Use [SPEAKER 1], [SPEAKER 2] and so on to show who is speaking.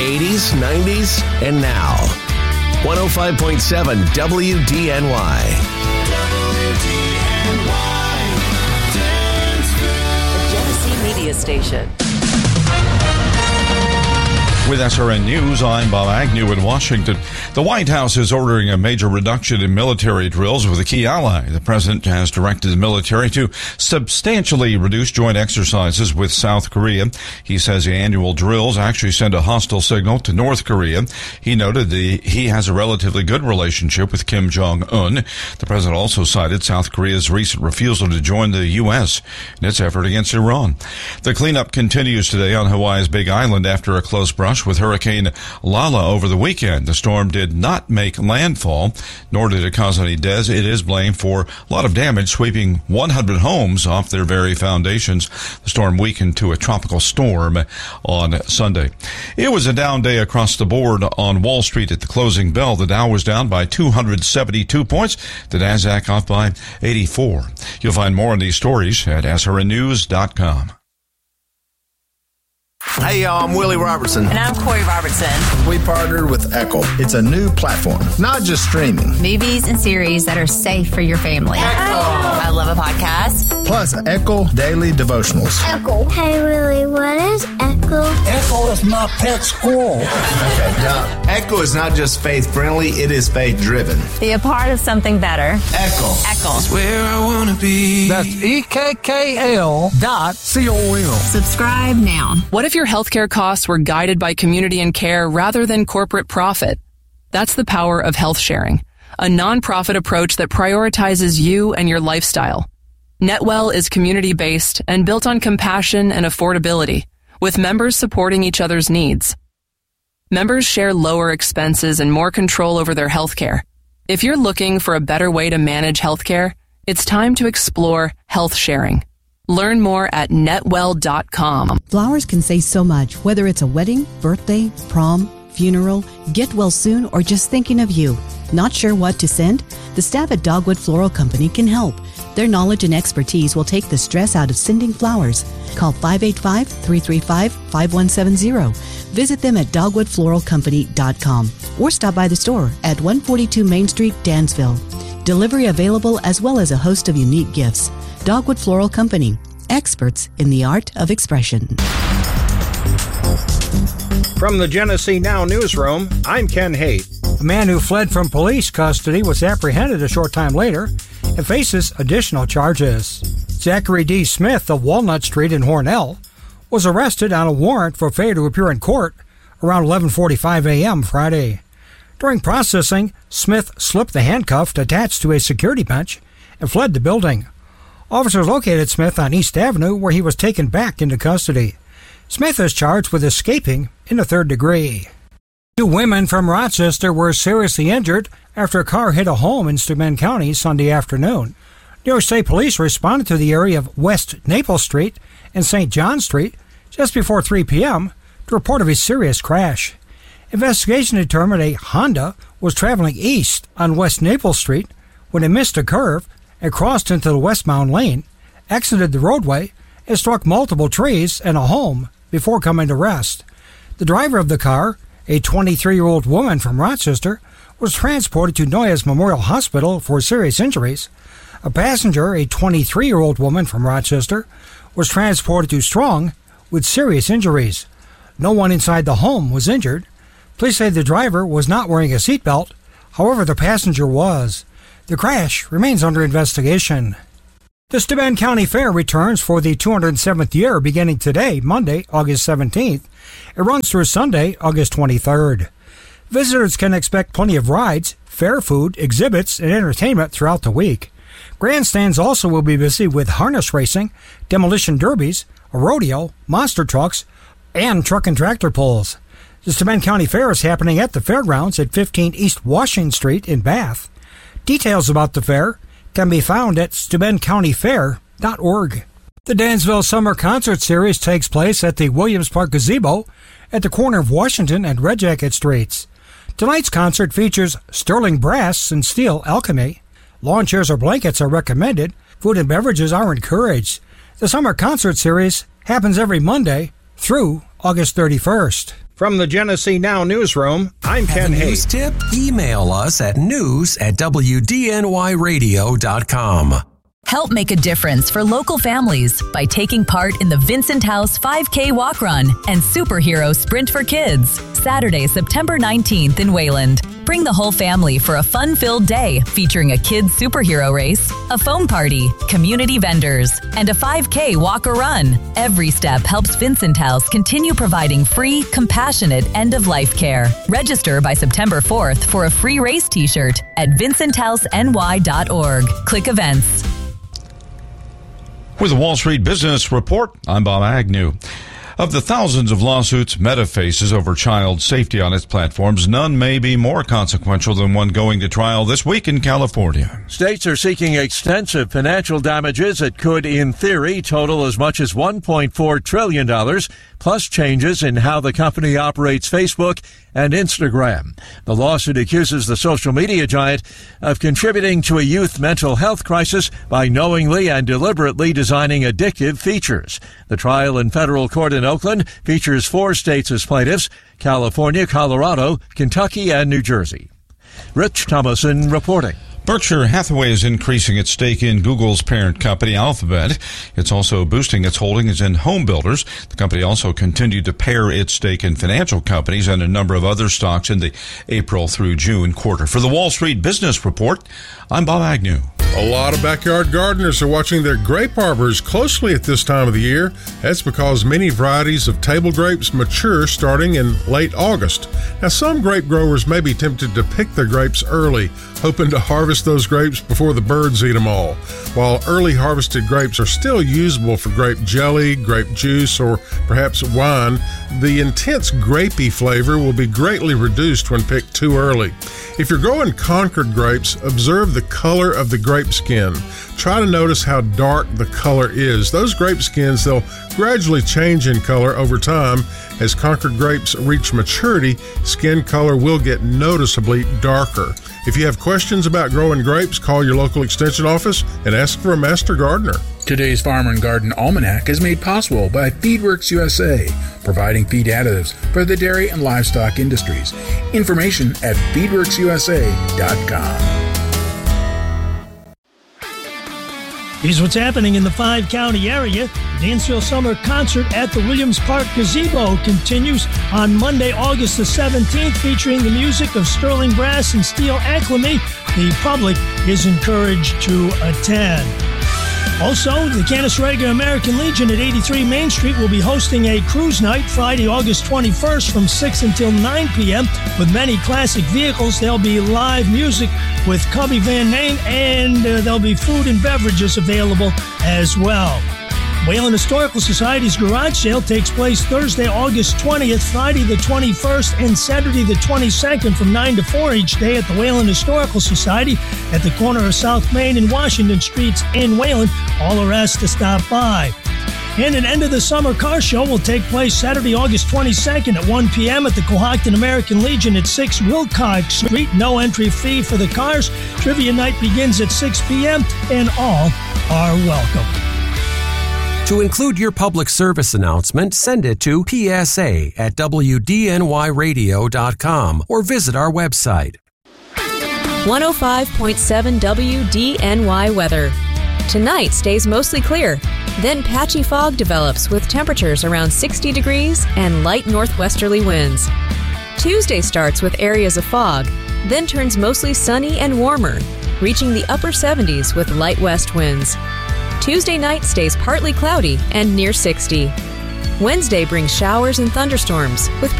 [SPEAKER 1] 80s, 90s, and now. 105.7 WDNY.
[SPEAKER 2] The Genesee Media Station.
[SPEAKER 3] With SRN News, I'm Bob Agnew in Washington. The White House is ordering a major reduction in military drills with a key ally. The president has directed the military to substantially reduce joint exercises with South Korea. He says the annual drills actually send a hostile signal to North Korea. He noted he has a relatively good relationship with Kim Jong-un. The president also cited South Korea's recent refusal to join the U.S. in its effort against Iran. The cleanup continues today on Hawaii's Big Island after a close brush with Hurricane Lala over the weekend. The storm did not make landfall, nor did it cause any deaths. It is blamed for a lot of damage, sweeping 100 homes off their very foundations. The storm weakened to a tropical storm on Sunday. It was a down day across the board on Wall Street at the closing bell. The Dow was down by 272 points. The Nasdaq off by 84. You'll find more on these stories at srnnews.com.
[SPEAKER 4] Hey, y'all, I'm Willie Robertson.
[SPEAKER 2] And I'm Corey Robertson.
[SPEAKER 4] We partnered with Echo. It's a new platform, not just streaming.
[SPEAKER 5] Movies and series that are safe for your family.
[SPEAKER 4] Echo!
[SPEAKER 2] I love a podcast.
[SPEAKER 4] Plus, Echo Daily Devotionals.
[SPEAKER 6] Echo. Hey, Willie, what is Echo?
[SPEAKER 7] Echo is my pet squirrel.
[SPEAKER 4] Okay, now, Echo is not just faith-friendly, it is faith-driven.
[SPEAKER 5] Be a part of something better.
[SPEAKER 4] Echo.
[SPEAKER 5] Echo.
[SPEAKER 8] Where I want to be.
[SPEAKER 7] That's EKKL.com.
[SPEAKER 5] Subscribe now.
[SPEAKER 9] What if your healthcare costs were guided by community and care rather than corporate profit? That's the power of health sharing, a nonprofit approach that prioritizes you and your lifestyle. NetWell is community-based and built on compassion and affordability, with members supporting each other's needs. Members share lower expenses and more control over their healthcare. If you're looking for a better way to manage healthcare, it's time to explore health sharing. Learn more at netwell.com.
[SPEAKER 10] Flowers can say so much, whether it's a wedding, birthday, prom, funeral, get well soon, or just thinking of you. Not sure what to send? The staff at Dogwood Floral Company can help. Their knowledge and expertise will take the stress out of sending flowers. Call 585-335-5170. Visit them at dogwoodfloralcompany.com or stop by the store at 142 Main Street, Dansville. Delivery available as well as a host of unique gifts. Dogwood Floral Company, experts in the art of expression.
[SPEAKER 11] From the Genesee Now newsroom, I'm Ken Haight.
[SPEAKER 7] A man who fled from police custody was apprehended a short time later and faces additional charges. Zachary D. Smith of Walnut Street in Hornell was arrested on a warrant for failure to appear in court around 11:45 a.m. Friday. During processing, Smith slipped the handcuff attached to a security bench and fled the building. Officers located Smith on East Avenue, where he was taken back into custody. Smith is charged with escaping in the third degree. 2 women from Rochester were seriously injured after a car hit a home in Steuben County Sunday afternoon. New York State Police responded to the area of West Naples Street and St. John Street just before 3 p.m. to report of a serious crash. Investigation determined a Honda was traveling east on West Naples Street when it missed a curve and crossed into the westbound lane, exited the roadway, and struck multiple trees and a home before coming to rest. The driver of the car, a 23-year-old woman from Rochester, was transported to Noyes Memorial Hospital for serious injuries. A passenger, a 23-year-old woman from Rochester, was transported to Strong with serious injuries. No one inside the home was injured. Police say the driver was not wearing a seatbelt. However, the passenger was. The crash remains under investigation. The Steuben County Fair returns for the 207th year beginning today, Monday, August 17th. It runs through Sunday, August 23rd. Visitors can expect plenty of rides, fair food, exhibits, and entertainment throughout the week. Grandstands also will be busy with harness racing, demolition derbies, a rodeo, monster trucks, and truck and tractor pulls. The Steuben County Fair is happening at the fairgrounds at 15 East Washington Street in Bath. Details about the fair can be found at SteubenCountyFair.org. The Dansville Summer Concert Series takes place at the Williams Park Gazebo at the corner of Washington and Red Jacket Streets. Tonight's concert features Sterling Brass and Steel Alchemy. Lawn chairs or blankets are recommended. Food and beverages are encouraged. The Summer Concert Series happens every Monday through August 31st.
[SPEAKER 11] From the Genesee Now newsroom, I'm Ken Hayes.
[SPEAKER 12] Tip? Email us at news@wdnyradio.com.
[SPEAKER 13] Help make a difference for local families by taking part in the Vincent House 5K Walk Run and Superhero Sprint for Kids, Saturday, September 19th in Wayland. Bring the whole family for a fun-filled day featuring a kids' superhero race, a foam party, community vendors, and a 5K walk or run. Every step helps Vincent House continue providing free, compassionate end-of-life care. Register by September 4th for a free race t-shirt at vincenthouseny.org. Click events.
[SPEAKER 3] With the Wall Street Business Report, I'm Bob Agnew. Of the thousands of lawsuits Meta faces over child safety on its platforms, none may be more consequential than one going to trial this week in California.
[SPEAKER 14] States are seeking extensive financial damages that could, in theory, total as much as $1.4 trillion, plus changes in how the company operates Facebook and Instagram. The lawsuit accuses the social media giant of contributing to a youth mental health crisis by knowingly and deliberately designing addictive features. The trial in federal court in Oakland features 4 states as plaintiffs: California, Colorado, Kentucky, and New Jersey. Rich Thomason reporting.
[SPEAKER 3] Berkshire Hathaway is increasing its stake in Google's parent company, Alphabet. It's also boosting its holdings in home builders. The company also continued to pare its stake in financial companies and a number of other stocks in the April through June quarter. For the Wall Street Business Report, I'm Bob Agnew.
[SPEAKER 15] A lot of backyard gardeners are watching their grape arbors closely at this time of the year. That's because many varieties of table grapes mature starting in late August. Now, some grape growers may be tempted to pick their grapes early, hoping to harvest those grapes before the birds eat them all. While early harvested grapes are still usable for grape jelly, grape juice, or perhaps wine, the intense grapey flavor will be greatly reduced when picked too early. If you're growing Concord grapes, observe the color of the grape skin. Try to notice how dark the color is. Those grape skins, they'll gradually change in color over time. As Concord grapes reach maturity, skin color will get noticeably darker. If you have questions about growing grapes, call your local extension office and ask for a master gardener.
[SPEAKER 16] Today's Farmer and Garden Almanac is made possible by FeedWorks USA, providing feed additives for the dairy and livestock industries. Information at feedworksusa.com.
[SPEAKER 17] Here's what's happening in the 5-county area. The Dansville Summer Concert at the Williams Park Gazebo continues on Monday, August the 17th, featuring the music of Sterling Brass and Steel Acclamy. The public is encouraged to attend. Also, the Canasrega American Legion at 83 Main Street will be hosting a cruise night Friday, August 21st from 6 until 9 p.m. With many classic vehicles. There'll be live music with Cubby Van Nane, and there'll be food and beverages available as well. Wayland Historical Society's garage sale takes place Thursday, August 20th, Friday the 21st, and Saturday the 22nd from 9 to 4 each day at the Wayland Historical Society at the corner of South Main and Washington Streets in Wayland. All are asked to stop by. And an end of the summer car show will take place Saturday, August 22nd at 1 p.m. at the Cohocton American Legion at 6 Wilcox Street. No entry fee for the cars. Trivia night begins at 6 p.m. and all are welcome.
[SPEAKER 12] To include your public service announcement, send it to psa@wdnyradio.com or visit our website.
[SPEAKER 18] 105.7 WDNY weather. Tonight stays mostly clear. Then patchy fog develops with temperatures around 60 degrees and light northwesterly winds. Tuesday starts with areas of fog, then turns mostly sunny and warmer, reaching the upper 70s with light west winds. Tuesday night stays partly cloudy and near 60. Wednesday brings showers and thunderstorms with